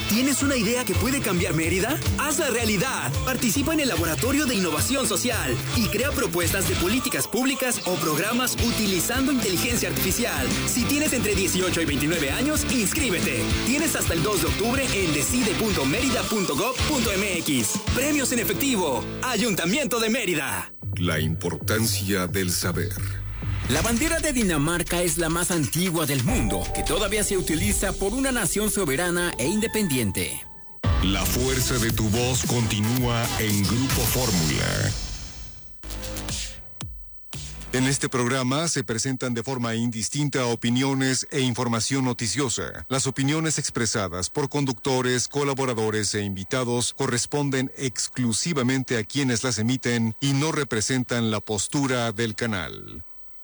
¿Tienes una idea que puede cambiar Mérida? ¡Hazla realidad! Participa en el Laboratorio de Innovación Social y crea propuestas de políticas públicas o programas utilizando inteligencia artificial. Si tienes entre 18 y 29 años, inscríbete. Tienes hasta el 2 de octubre en decide.merida.gov.mx. Premios en efectivo. Ayuntamiento de Mérida. La importancia del saber. La bandera de Dinamarca es la más antigua del mundo, que todavía se utiliza por una nación soberana e independiente. La fuerza de tu voz continúa en Grupo Fórmula. En este programa se presentan de forma indistinta opiniones e información noticiosa. Las opiniones expresadas por conductores, colaboradores e invitados corresponden exclusivamente a quienes las emiten y no representan la postura del canal.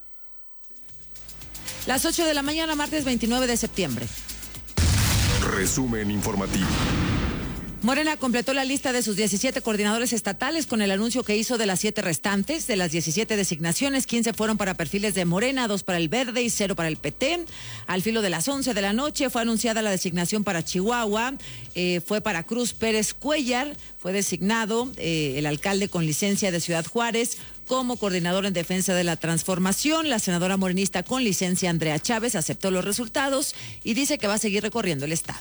Las 8 de la mañana, martes 29 de septiembre. Resumen informativo. Morena completó la lista de sus 17 coordinadores estatales con el anuncio que hizo de las 7 restantes. De las 17 designaciones, 15 fueron para perfiles de Morena, 2 para el Verde y 0 para el PT. Al filo de las 11 de la noche fue anunciada la designación para Chihuahua. Fue para Cruz Pérez Cuellar. Fue designado el alcalde con licencia de Ciudad Juárez como coordinador en defensa de la transformación. La senadora morenista con licencia Andrea Chávez aceptó los resultados y dice que va a seguir recorriendo el estado.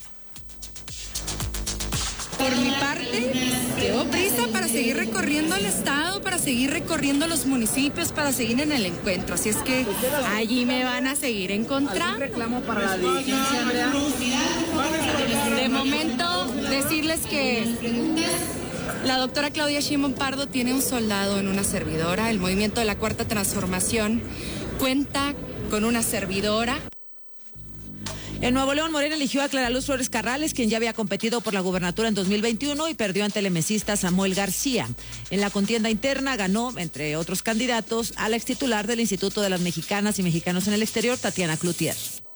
Por mi parte, llevo prisa para seguir recorriendo el estado, para seguir recorriendo los municipios, para seguir en el encuentro. Así es que allí me van a seguir encontrando. ¿Algún reclamo para la dirigencia, Andrea? De momento, decirles que la doctora Claudia Sheinbaum Pardo tiene un soldado en una servidora. El movimiento de la Cuarta Transformación cuenta con una servidora. En Nuevo León, Morena eligió a Clara Luz Flores Carrales, quien ya había competido por la gubernatura en 2021 y perdió ante el emesista Samuel García. En la contienda interna ganó, entre otros candidatos, a la extitular del Instituto de las Mexicanas y Mexicanos en el Exterior, Tatiana Cloutier.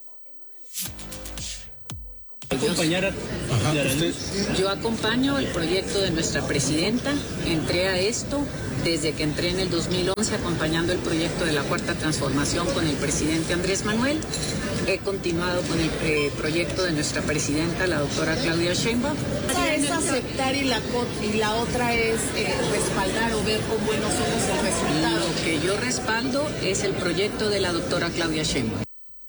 Yo acompaño el proyecto de nuestra presidenta, entré a esto desde que entré en el 2011 acompañando el proyecto de la Cuarta Transformación con el presidente Andrés Manuel. He continuado con el proyecto de nuestra presidenta, la doctora Claudia Sheinbaum. Una es aceptar y la otra es respaldar o ver con buenos ojos el resultado. Lo que yo respaldo es el proyecto de la doctora Claudia Sheinbaum.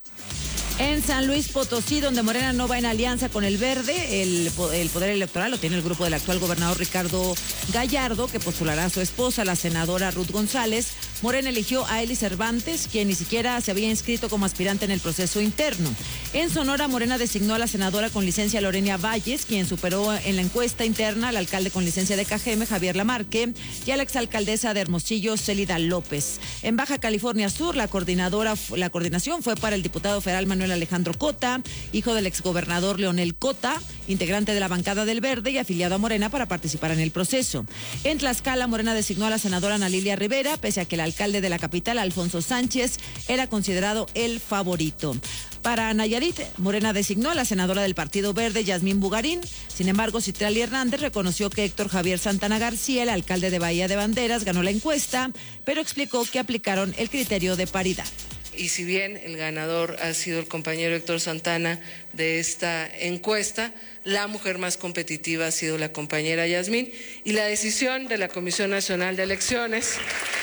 En San Luis Potosí, donde Morena no va en alianza con el Verde, el poder electoral lo tiene el grupo del actual gobernador Ricardo Gallardo, que postulará a su esposa, la senadora Ruth González. Morena eligió a Eli Cervantes, quien ni siquiera se había inscrito como aspirante en el proceso interno. En Sonora, Morena designó a la senadora con licencia Lorena Valles, quien superó en la encuesta interna al alcalde con licencia de Cajeme, Javier Lamarque, y a la exalcaldesa de Hermosillo, Célida López. En Baja California Sur, la coordinación fue para el diputado federal Manuel Alejandro Cota, hijo del exgobernador Leonel Cota, integrante de la bancada del Verde y afiliado a Morena para participar en el proceso. En Tlaxcala, Morena designó a la senadora Ana Lilia Rivera, pese a que el alcalde de la capital, Alfonso Sánchez, era considerado el favorito. Para Nayarit, Morena designó a la senadora del Partido Verde, Yasmín Bugarín. Sin embargo, Citlali Hernández reconoció que Héctor Javier Santana García, el alcalde de Bahía de Banderas, ganó la encuesta, pero explicó que aplicaron el criterio de paridad. Y si bien el ganador ha sido el compañero Héctor Santana de esta encuesta, la mujer más competitiva ha sido la compañera Yasmín, y la decisión de la Comisión Nacional de Elecciones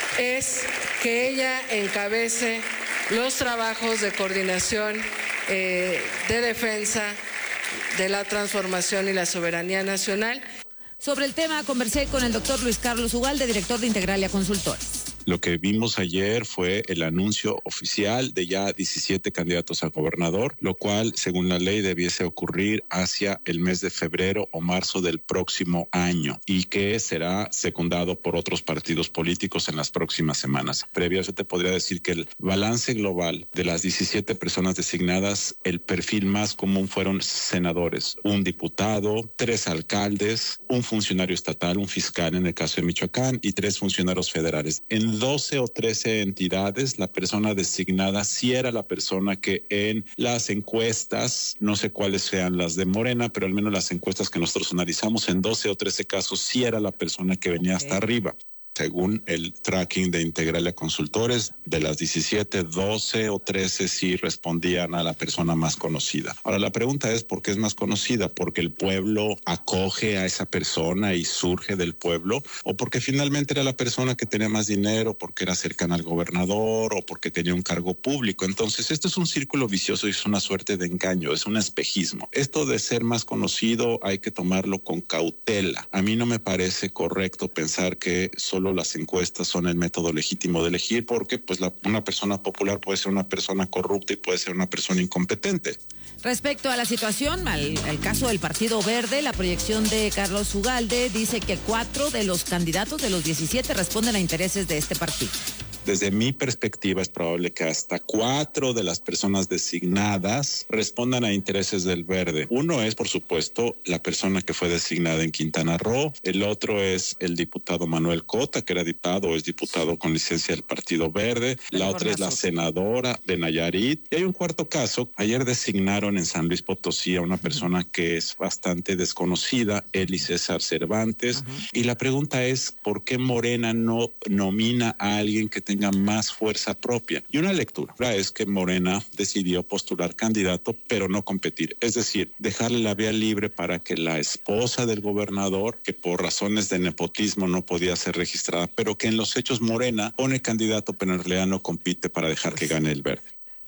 es que ella encabece los trabajos de coordinación de defensa de la transformación y la soberanía nacional. Sobre el tema conversé con el doctor Luis Carlos Ugalde, director de Integralia Consultores. Lo que vimos ayer fue el anuncio oficial de ya 17 candidatos a gobernador, lo cual, según la ley, debiese ocurrir hacia el mes de febrero o marzo del próximo año y que será secundado por otros partidos políticos en las próximas semanas. Previo a eso te podría decir que el balance global de las 17 personas designadas, el perfil más común fueron senadores, un diputado, 3 alcaldes, un funcionario estatal, un fiscal en el caso de Michoacán y 3 funcionarios federales. En 12 o 13 entidades, la persona designada sí era la persona que en las encuestas, no sé cuáles sean las de Morena, pero al menos las encuestas que nosotros analizamos, en 12 o 13 casos sí era la persona que venía hasta arriba. Según el tracking de Integralia Consultores, de las 17, 12 o 13 sí respondían a la persona más conocida. Ahora, la pregunta es, ¿por qué es más conocida? ¿Porque el pueblo acoge a esa persona y surge del pueblo? ¿O porque finalmente era la persona que tenía más dinero, porque era cercana al gobernador o porque tenía un cargo público? Entonces, esto es un círculo vicioso y es una suerte de engaño, es un espejismo. Esto de ser más conocido hay que tomarlo con cautela. A mí no me parece correcto pensar que solo las encuestas son el método legítimo de elegir, porque pues una persona popular puede ser una persona corrupta y puede ser una persona incompetente. Respecto a la situación, al caso del Partido Verde, la proyección de Carlos Ugalde dice que 4 de los candidatos de los 17 responden a intereses de este partido. Desde mi perspectiva es probable que hasta 4 de las personas designadas respondan a intereses del Verde. Uno es, por supuesto, la persona que fue designada en Quintana Roo. El otro es el diputado Manuel Cota, que era diputado o es diputado con licencia del Partido Verde. La otra es la senadora de Nayarit. Y hay un cuarto caso. Ayer designaron en San Luis Potosí a una persona que es bastante desconocida, Eli César Cervantes. Y la pregunta es, ¿por qué Morena no nomina a alguien que tenga más fuerza propia? Y una lectura es que Morena decidió postular candidato, pero no competir. Es decir, dejarle la vía libre para que la esposa del gobernador, que por razones de nepotismo no podía ser registrada, pero que en los hechos Morena pone candidato, pero en realidad no compite para dejar que gane el Verde.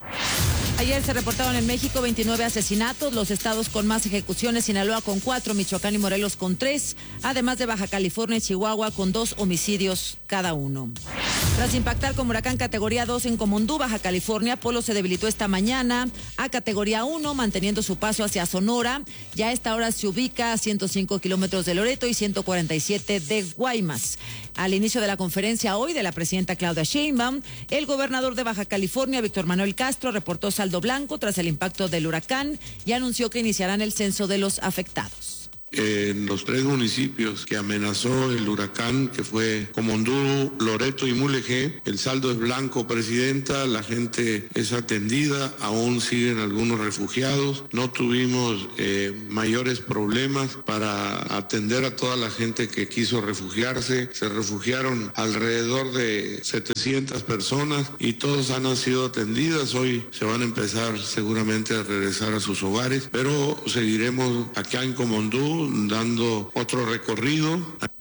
Ayer se reportaron en México 29 asesinatos, los estados con más ejecuciones, Sinaloa con 4, Michoacán y Morelos con 3, además de Baja California y Chihuahua con 2 homicidios cada uno. Tras impactar con huracán categoría 2 en Comondú, Baja California, Polo se debilitó esta mañana a categoría 1, manteniendo su paso hacia Sonora. Ya a esta hora se ubica a 105 kilómetros de Loreto y 147 de Guaymas. Al inicio de la conferencia hoy de la presidenta Claudia Sheinbaum, el gobernador de Baja California, Víctor Manuel Castro, reportó saldo blanco tras el impacto del huracán y anunció que iniciarán el censo de los afectados. En los 3 municipios que amenazó el huracán, que fue Comondú, Loreto y Mulegé, el saldo es blanco, presidenta, la gente es atendida, aún siguen algunos refugiados, no tuvimos mayores problemas para atender a toda la gente que quiso refugiarse, se refugiaron alrededor de 700 personas y todas han sido atendidas, hoy se van a empezar seguramente a regresar a sus hogares, pero seguiremos acá en Comondú dando otro recorrido.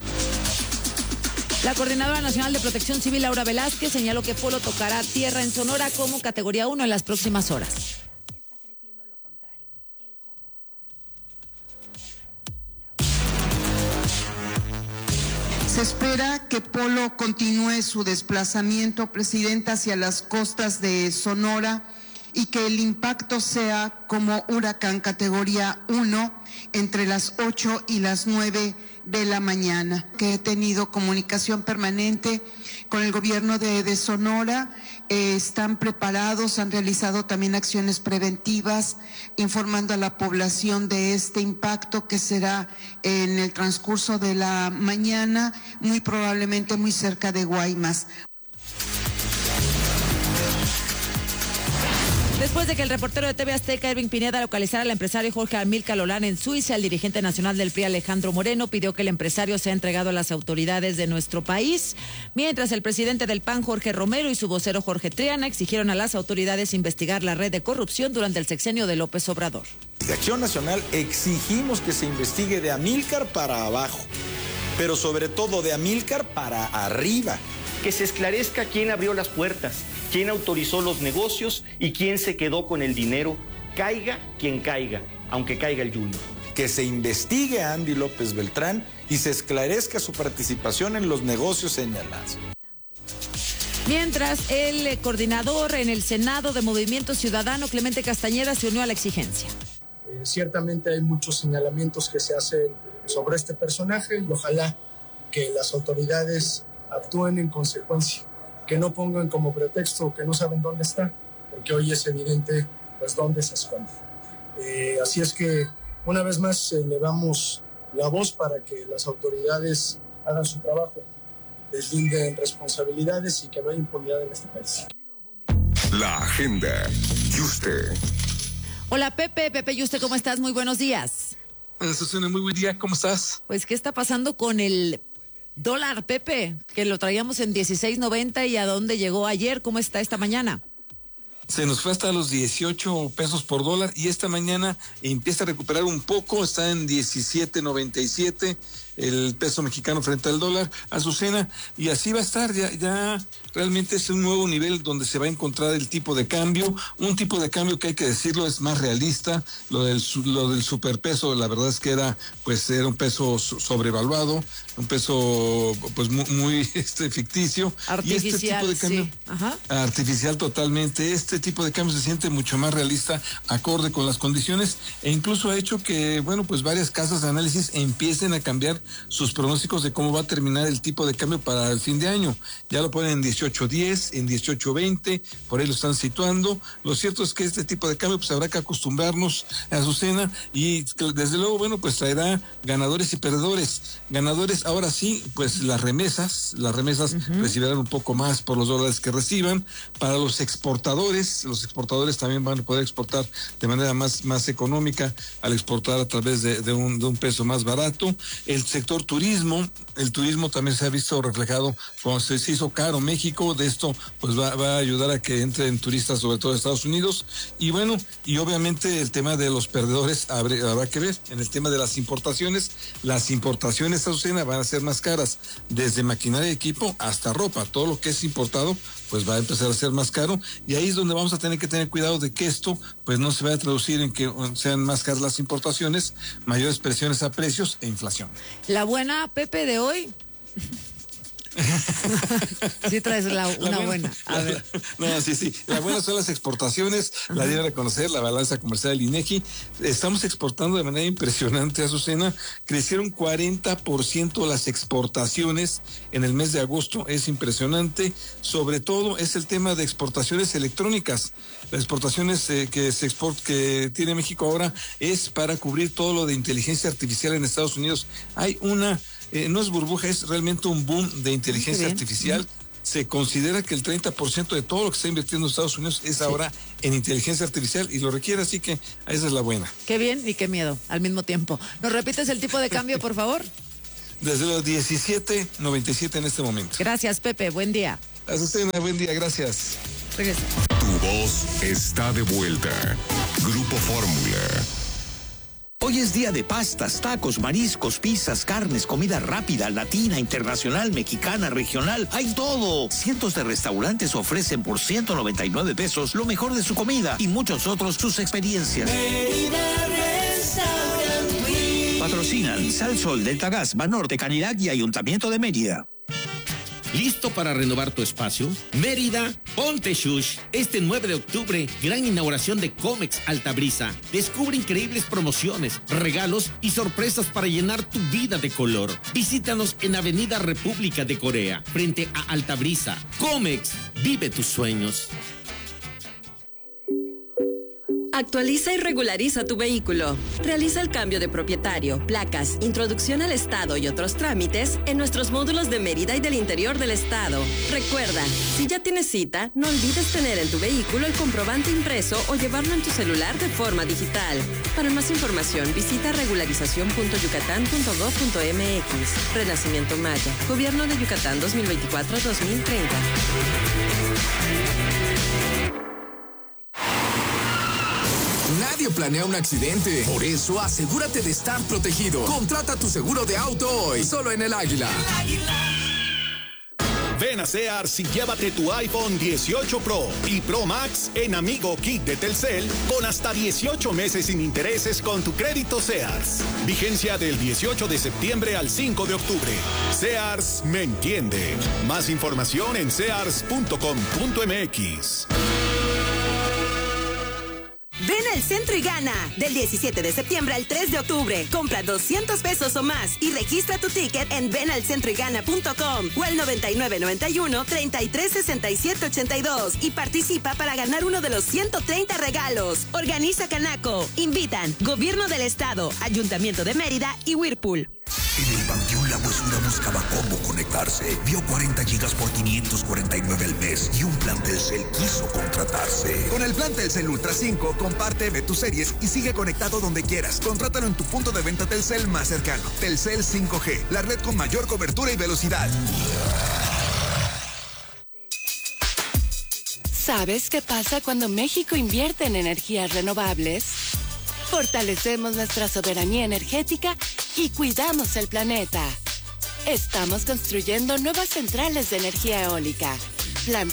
La Coordinadora Nacional de Protección Civil, Laura Velázquez, señaló que Polo tocará tierra en Sonora como categoría 1 en las próximas horas. Se espera que Polo continúe su desplazamiento, presidenta, hacia las costas de Sonora y que el impacto sea como huracán categoría 1 entre las 8 y las 9 de la mañana. Que he tenido comunicación permanente con el gobierno de Sonora, están preparados, han realizado también acciones preventivas, informando a la población de este impacto que será en el transcurso de la mañana, muy probablemente muy cerca de Guaymas. Después de que el reportero de TV Azteca, Ervin Pineda, localizara al empresario Jorge Amílcar Lolán en Suiza, el dirigente nacional del PRI, Alejandro Moreno, pidió que el empresario sea entregado a las autoridades de nuestro país, mientras el presidente del PAN, Jorge Romero, y su vocero Jorge Triana exigieron a las autoridades investigar la red de corrupción durante el sexenio de López Obrador. De Acción Nacional exigimos que se investigue de Amílcar para abajo, pero sobre todo de Amílcar para arriba. Que se esclarezca quién abrió las puertas, quién autorizó los negocios y quién se quedó con el dinero, caiga quien caiga, aunque caiga el Junior. Que se investigue a Andy López Beltrán y se esclarezca su participación en los negocios señalados. Mientras, el coordinador en el Senado de Movimiento Ciudadano, Clemente Castañeda, se unió a la exigencia. Ciertamente hay muchos señalamientos que se hacen sobre este personaje y ojalá que las autoridades actúen en consecuencia, que no pongan como pretexto que no saben dónde está, porque hoy es evidente pues dónde se esconde. Así es que una vez más le damos la voz para que las autoridades hagan su trabajo, deslinden responsabilidades y que no haya impunidad en este país. La agenda. Yuste. Hola Pepe Yuste, ¿cómo estás? Muy buenos días. Hola Susana, muy buen día, ¿cómo estás? Pues, ¿qué está pasando con el Dólar, Pepe, que lo traíamos en 16.90 y a dónde llegó ayer, ¿cómo está esta mañana? Se nos fue hasta los 18 pesos por dólar y esta mañana empieza a recuperar un poco, está en 17.97 el peso mexicano frente al dólar, Azucena, y así va a estar, ya realmente es un nuevo nivel donde se va a encontrar el tipo de cambio, un tipo de cambio que hay que decirlo es más realista, lo del superpeso, la verdad es que era un peso sobrevaluado, un peso pues muy ficticio, artificial, y este tipo de cambio, sí. Ajá. Artificial totalmente, este tipo de cambio se siente mucho más realista, acorde con las condiciones, e incluso ha hecho que, pues varias casas de análisis empiecen a cambiar sus pronósticos de cómo va a terminar el tipo de cambio para el fin de año. Ya lo ponen en 18.10, en 18.20, por ahí lo están situando. Lo cierto es que este tipo de cambio pues habrá que acostumbrarnos a Azucena y desde luego, pues traerá ganadores y perdedores. Ganadores, ahora sí, pues las remesas recibirán un poco más por los dólares que reciban. Para los exportadores también van a poder exportar de manera más económica al exportar a través de un peso más barato. El sector turismo, también se ha visto reflejado cuando se hizo caro México, de esto pues va a ayudar a que entren turistas sobre todo de Estados Unidos, y obviamente el tema de los perdedores habrá que ver. En el tema de las importaciones Azucena van a ser más caras, desde maquinaria y equipo hasta ropa, todo lo que es importado pues va a empezar a ser más caro, y ahí es donde vamos a tener que tener cuidado de que esto pues no se vaya a traducir en que sean más caras las importaciones, mayores presiones a precios e inflación. La buena, Pepe, de hoy. Sí traes una buena. A ver. Sí. La buena son las exportaciones, la deben reconocer, la balanza comercial del INEGI. Estamos exportando de manera impresionante, Azucena. Crecieron 40% las exportaciones en el mes de agosto. Es impresionante. Sobre todo es el tema de exportaciones electrónicas. Las exportaciones que tiene México ahora es para cubrir todo lo de inteligencia artificial en Estados Unidos. Hay no es burbuja, es realmente un boom de inteligencia artificial. Se considera que el 30% de todo lo que está invirtiendo en Estados Unidos es ahora en inteligencia artificial y lo requiere, así que esa es la buena. Qué bien y qué miedo al mismo tiempo. ¿Nos repites el tipo de cambio, por favor? Desde los 17.97 en este momento. Gracias, Pepe. Buen día. Azucena, buen día. Gracias. Regresa. Tu voz está de vuelta. Grupo Fórmula. Hoy es día de pastas, tacos, mariscos, pizzas, carnes, comida rápida, latina, internacional, mexicana, regional. ¡Hay todo! Cientos de restaurantes ofrecen por 199 pesos lo mejor de su comida y muchos otros sus experiencias. Patrocinan Sal Sol, Delta Gas, Banorte, Canirac y Ayuntamiento de Mérida. ¿Listo para renovar tu espacio? Mérida, ponte shush. Este 9 de octubre, gran inauguración de Comex Altabrisa. Descubre increíbles promociones, regalos y sorpresas para llenar tu vida de color. Visítanos en Avenida República de Corea, frente a Altabrisa. Comex, vive tus sueños. Actualiza y regulariza tu vehículo. Realiza el cambio de propietario, placas, introducción al estado y otros trámites en nuestros módulos de Mérida y del interior del estado. Recuerda, si ya tienes cita, no olvides tener en tu vehículo el comprobante impreso o llevarlo en tu celular de forma digital. Para más información, visita regularización.yucatán.gov.mx. Renacimiento Maya. Gobierno de Yucatán 2024-2030. Nadie planea un accidente. Por eso, asegúrate de estar protegido. Contrata tu seguro de auto hoy, solo en El Águila. Ven a Sears y llévate tu iPhone 18 Pro y Pro Max en Amigo Kit de Telcel con hasta 18 meses sin intereses con tu crédito Sears. Vigencia del 18 de septiembre al 5 de octubre. Sears me entiende. Más información en sears.com.mx. Ven al centro y gana. Del 17 de septiembre al 3 de octubre. Compra 200 pesos o más y registra tu ticket en venalcentroygana.com o al 9991-336782 y participa para ganar uno de los 130 regalos. Organiza Canaco. Invitan Gobierno del Estado, Ayuntamiento de Mérida y Whirlpool. En el Panteón La huesuda buscaba cómo conectarse. Vio 40 gigas por 549 al mes y un plan Telcel quiso contratarse. Con el plan Telcel Ultra 5, comparte, ve tus series y sigue conectado donde quieras. Contrátalo en tu punto de venta Telcel más cercano. Telcel 5G, la red con mayor cobertura y velocidad. ¿Sabes qué pasa cuando México invierte en energías renovables? Fortalecemos nuestra soberanía energética y cuidamos el planeta. Estamos construyendo nuevas centrales de energía eólica, plantas